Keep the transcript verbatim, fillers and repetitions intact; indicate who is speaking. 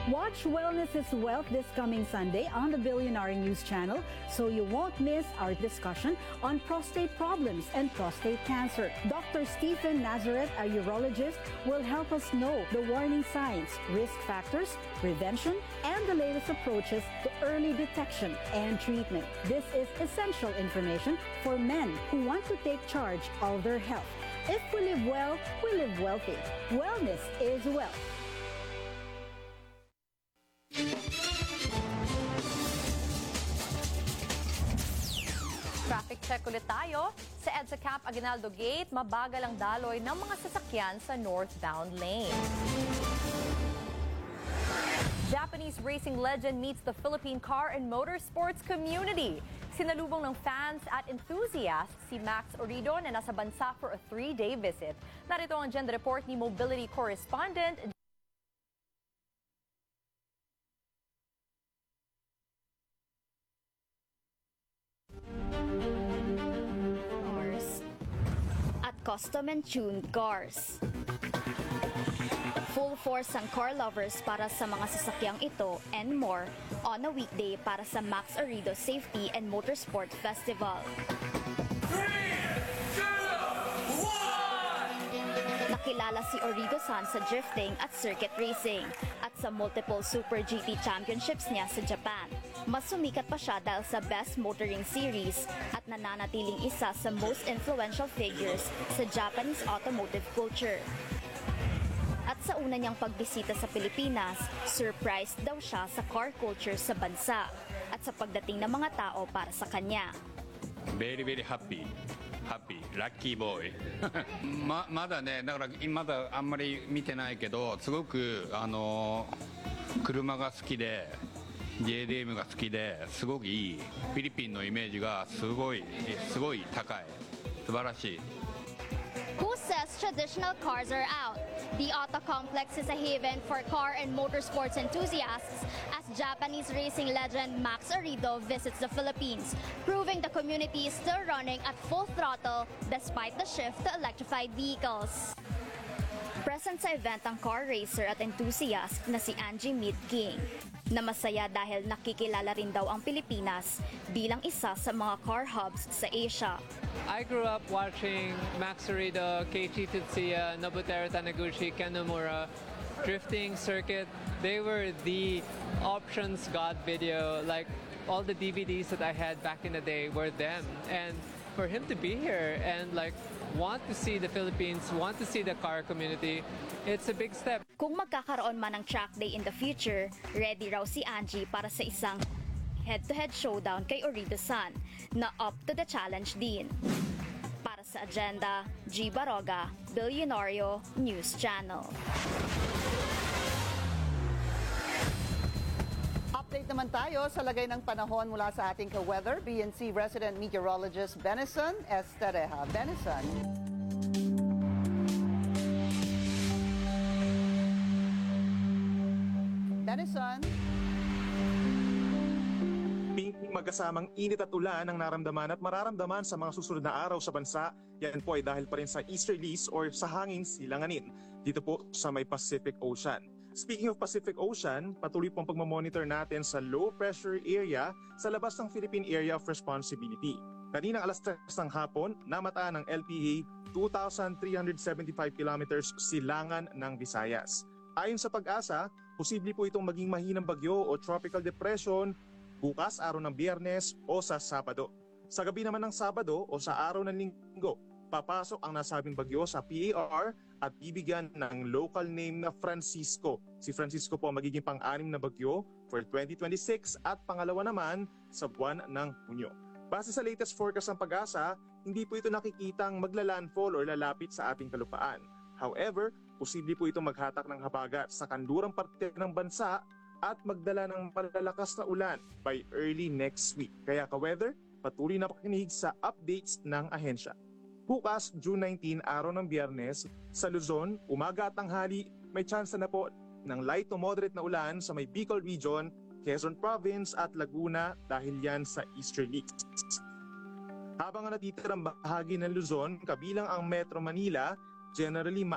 Speaker 1: Watch Wellness is Wealth this coming Sunday on the Billionaire News Channel so you won't miss our discussion on prostate problems and prostate cancer. Doctor Stephen Nazareth, a urologist, will help us know the warning signs, risk factors, prevention, and the latest approaches to early detection and treatment. This is essential information for men who want to take charge of their health. If we live well, we live wealthy. Wellness is wealth.
Speaker 2: Traffic check ulit tayo. Sa EDSA Camp Aguinaldo Gate, mabagal ang daloy ng mga sasakyan sa northbound lane. Japanese racing legend meets the Philippine car and motorsports community. Sinalubong ng fans at enthusiasts si Max Orido na nasa bansa for a three-day visit. Narito ang agenda report ni mobility correspondent
Speaker 3: at custom and tuned cars. Full force ang car lovers para sa mga sasakyang ito and more on a weekday para sa Max Orido Safety and Motorsport Festival.
Speaker 4: three, two, one!
Speaker 3: Nakilala si Orido-san sa drifting at circuit racing at sa multiple Super G T championships niya sa Japan. Mas sumikat pa siya dahil sa Best Motoring Series at nananatiling isa sa most influential figures sa Japanese automotive culture. At sa una niyang pagbisita sa Pilipinas, surprised daw siya sa car culture sa bansa at sa pagdating ng mga tao para sa kanya.
Speaker 5: Very, very happy. Happy. Lucky boy. ま、まだね、だからまだあんまり見てないけど、すごくあの車が好きで、ジェイディーエム が好きで、すごくいい。フィリピンのイメージがすごい、すごい高い。素晴らしい。
Speaker 6: Who says traditional cars are out? The Auto Complex is a haven for car and motorsports enthusiasts as Japanese racing legend Max Orido visits the Philippines, proving the community is still running at full throttle despite the shift to electrified vehicles.
Speaker 3: Present sa event ang car racer at enthusiast na si Angie Mead King, na masaya dahil nakikilala rin daw ang Pilipinas bilang isa sa mga car hubs sa Asia.
Speaker 7: I grew up watching Max Orido, Keiichi Tsuchiya, Nobuteru Taniguchi, Ken Nomura, drifting circuit. They were the options God video. Like all the D V Ds that I had back in the day were them. And for him to be here and like want to see the Philippines, want to see the car community, it's a big step.
Speaker 3: Kung magkakaroon man ng track day in the future, ready raw si Angie para sa isang head-to-head showdown kay Orido-san na up to the challenge din. Para sa Agenda, G. Baroga, Billionario News Channel.
Speaker 8: Update naman tayo sa lagay ng panahon mula sa ating ka-weather, B N C resident meteorologist Benison Estereja. Benison. Benison.
Speaker 9: Magkasamang init at ulan ang naramdaman at mararamdaman sa mga susunod na araw sa bansa. Yan po ay dahil pa rin sa easterlies or sa hanging silanganin dito po sa may Pacific Ocean. Speaking of Pacific Ocean, patuloy pong pagmamonitor natin sa low pressure area sa labas ng Philippine Area of Responsibility. Kaninang alas tres ng hapon, namataan ng L P A two thousand three hundred seventy-five kilometers silangan ng Visayas. Ayon sa Pag-asa, posible po itong maging mahinang bagyo o tropical depression bukas araw ng Biyernes o sa Sabado. Sa gabi naman ng Sabado o sa araw ng Linggo, papasok ang nasabing bagyo sa P A R at bibigyan ng local name na Francisco. Si Francisco po magiging pang-anim na bagyo for twenty twenty-six at pangalawa naman sa buwan ng Hunyo. Base sa latest forecast ng Pag-asa, hindi po ito nakikitang magla-landfall or lalapit sa ating kalupaan. However, posible po itong maghatak ng habagat sa kanlurang parte ng bansa at magdala ng malalakas na ulan by early next week. Kaya ka-weather, patuloy na pakinig sa updates ng ahensya. Bukas, June nineteenth, araw ng Biyernes, sa Luzon, umaga at tanghali, may chance na po ng light to moderate na ulan sa may Bicol Region, Quezon Province at Laguna dahil yan sa easterlies. Habang ang natitirang bahagi ng Luzon, kabilang ang Metro Manila, generally